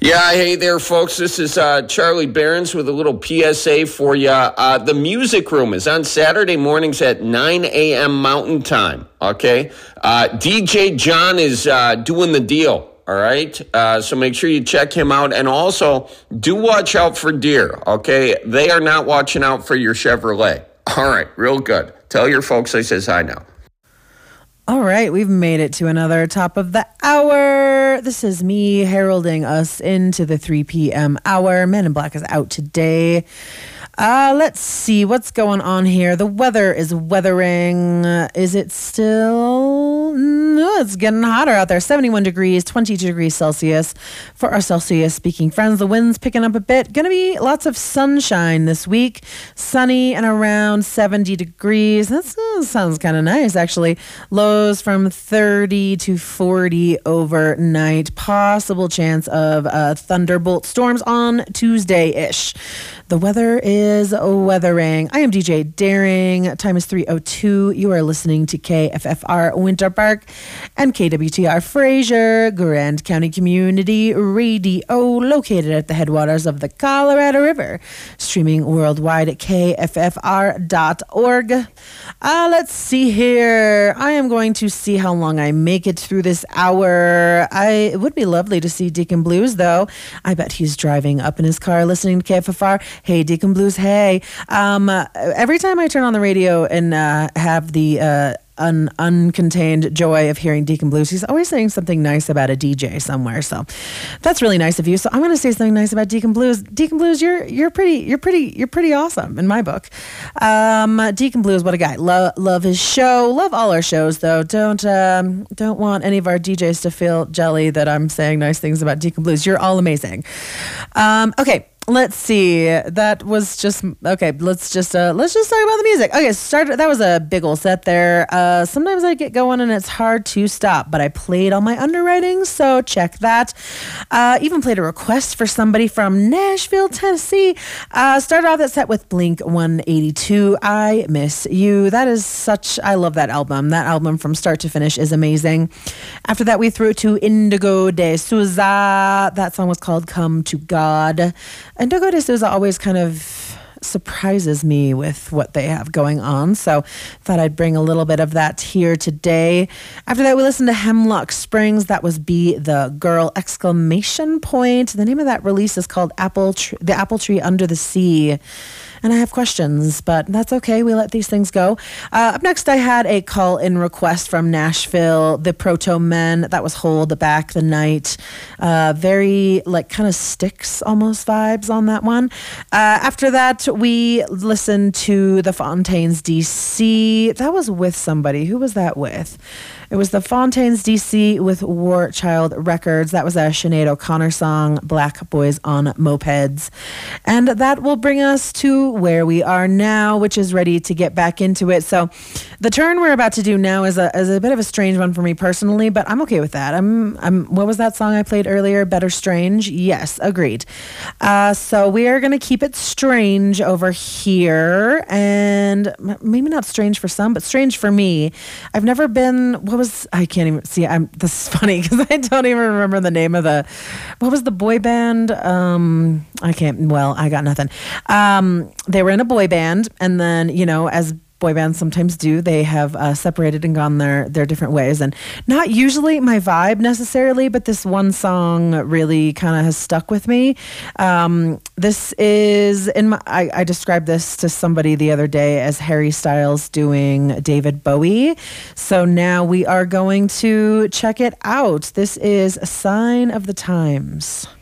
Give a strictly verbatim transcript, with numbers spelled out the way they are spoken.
Yeah, hey there, folks. This is uh, Charlie Behrens with a little P S A for you. Uh, the Music Room is on Saturday mornings at nine a.m. Mountain Time, okay? Uh, D J John is uh, doing the deal, all right? Uh, so make sure you check him out. And also, do watch out for deer, okay? They are not watching out for your Chevrolet. All right, real good. Tell your folks I says hi now. All right, we've made it to another top of the hour. This is me heralding us into the three p.m. hour. Men in Black is out today. Uh, let's see what's going on here. The weather is weathering. Uh, is it still? No, it's getting hotter out there. seventy-one degrees, twenty-two degrees Celsius for our Celsius speaking friends. The wind's picking up a bit. Going to be lots of sunshine this week. Sunny and around seventy degrees. That uh, sounds kind of nice, actually. Lows from thirty to forty overnight. Possible chance of uh, thunderbolt storms on Tuesday-ish. The weather is weathering. I am D J Daring. Time is three oh two. You are listening to K F F R Winter Park and K W T R Fraser, Grand County Community Radio, located at the headwaters of the Colorado River. Streaming worldwide at K F F R dot org. Uh, let's see here. I am going to see how long I make it through this hour. I, it would be lovely to see Deacon Blues, though. I bet he's driving up in his car listening to K F F R. Hey, Deacon Blues, hey. Um, uh, every time I turn on the radio and uh, have the uh, un- uncontained joy of hearing Deacon Blues, he's always saying something nice about a D J somewhere. So that's really nice of you. So I'm going to say something nice about Deacon Blues. Deacon Blues, you're you're pretty you're pretty you're pretty awesome in my book. Um, Deacon Blues, what a guy. Love love his show. Love all our shows, though. Don't um, don't want any of our D Js to feel jelly that I'm saying nice things about Deacon Blues. You're all amazing. Um, okay. Let's see. That was just okay. Let's just uh, let's just talk about the music. Okay, start. That was a big ol' set there. Uh, sometimes I get going and it's hard to stop, but I played all my underwriting, so check that. Uh, even played a request for somebody from Nashville, Tennessee. Uh, started off that set with Blink one eighty-two. I Miss You. That is such. I love that album. That album from start to finish is amazing. After that, we threw it to Indigo de Souza. That song was called Come to God. Indigo de Souza always kind of surprises me with what they have going on, so thought I'd bring a little bit of that here today. After that, we listened to Hemlock Springs. That was Be the Girl! Exclamation point. The name of that release is called Apple Tr- The Apple Tree Under the Sea. And I have questions, but that's okay. We let these things go. Uh, up next, I had a call-in request from Nashville, the Proto Men. That was Hold Back the Night. Uh, very, like, kind of Styx almost vibes on that one. Uh, after that, we listened to the Fontaines D C. That was with somebody. Who was that with? It was the Fontaines D C with War Child Records. That was a Sinead O'Connor song, Black Boys on Mopeds. And that will bring us to where we are now, which is ready to get back into it. So the turn we're about to do now is a is a bit of a strange one for me personally, but I'm okay with that. I'm I'm what was that song I played earlier? Better Strange? Yes, agreed. Uh, so we are going to keep it strange over here, and maybe not strange for some, but strange for me. I've never been, what was, I can't even see, I'm, this is funny because I don't even remember the name of the, what was the boy band? Um, I can't, well, I got nothing. Um, they were in a boy band, and then, you know, as boy bands sometimes do, they have uh, separated and gone their their different ways, and not usually my vibe necessarily, but this one song really kind of has stuck with me. Um, this is in my, I, I described this to somebody the other day as Harry Styles doing David Bowie. So now we are going to check it out. This is A Sign of the Times.